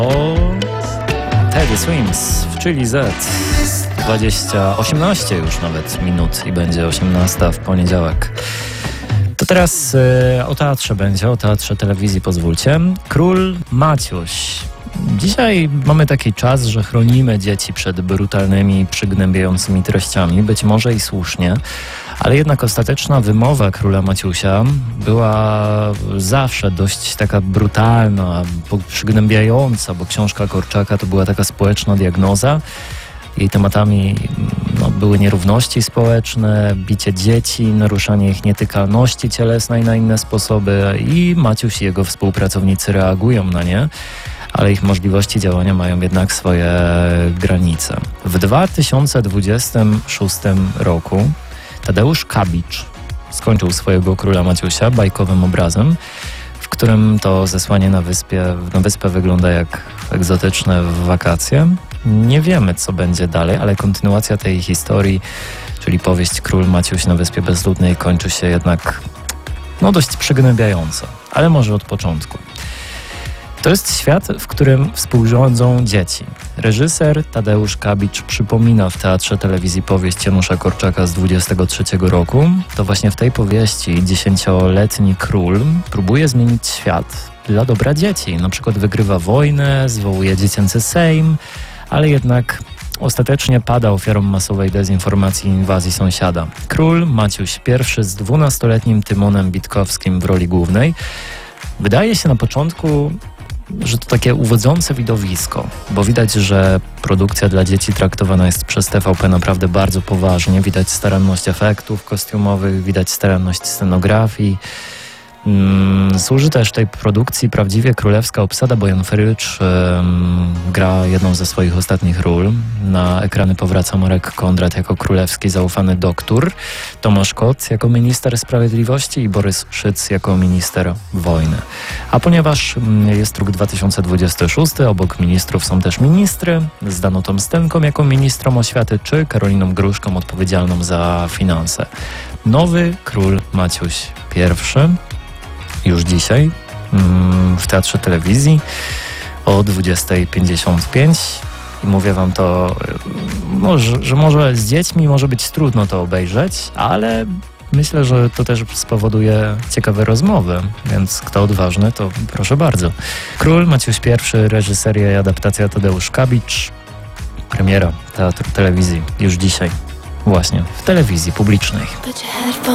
O Teddy Swims w Chili Z. 18 już nawet minut i będzie 18 w poniedziałek. To teraz o teatrze będzie, o teatrze telewizji pozwólcie. Król Maciuś. Dzisiaj mamy taki czas, że chronimy dzieci przed brutalnymi, przygnębiającymi treściami, być może i słusznie, ale jednak ostateczna wymowa króla Maciusia była zawsze dość taka brutalna, przygnębiająca, bo książka Korczaka to była taka społeczna diagnoza. Jej tematami były nierówności społeczne, bicie dzieci, naruszanie ich nietykalności cielesnej na inne sposoby i Maciuś i jego współpracownicy reagują na nie, ale ich możliwości działania mają jednak swoje granice. W 2026 roku Tadeusz Kabicz skończył swojego Króla Maciusia bajkowym obrazem, w którym to zesłanie na wyspę wygląda jak egzotyczne wakacje. Nie wiemy, co będzie dalej, ale kontynuacja tej historii, czyli powieść Król Maciuś na Wyspie Bezludnej, kończy się jednak dość przygnębiająco, ale może od początku. To jest świat, w którym współrządzą dzieci. Reżyser Tadeusz Kabicz przypomina w Teatrze Telewizji powieść Janusza Korczaka z 23 roku. To właśnie w tej powieści 10-letni król próbuje zmienić świat dla dobra dzieci. Na przykład wygrywa wojnę, zwołuje dziecięcy sejm, ale jednak ostatecznie pada ofiarą masowej dezinformacji i inwazji sąsiada. Król Maciuś I z 12-letnim Tymonem Bitkowskim w roli głównej. Wydaje się na początku, że to takie uwodzące widowisko, bo widać, że produkcja dla dzieci traktowana jest przez TVP naprawdę bardzo poważnie. Widać staranność efektów kostiumowych, widać staranność scenografii. Służy też tej produkcji prawdziwie królewska obsada, bo Jan Frycz gra jedną ze swoich ostatnich ról. Na ekrany powraca Marek Kondrat jako królewski zaufany doktor, Tomasz Kot jako minister sprawiedliwości i Borys Szyc jako minister wojny. A ponieważ jest rok 2026, obok ministrów są też ministry, z Danutą Stenką jako ministrą oświaty, czy Karoliną Gruszką odpowiedzialną za finanse. Nowy Król Maciuś I już dzisiaj w Teatrze Telewizji o 20:55 i mówię wam to, że może z dziećmi może być trudno to obejrzeć, ale myślę, że to też spowoduje ciekawe rozmowy, więc kto odważny, to proszę bardzo. Król Maciuś I, reżyseria i adaptacja Tadeusz Kabicz, premiera Teatru Telewizji już dzisiaj, właśnie w telewizji publicznej.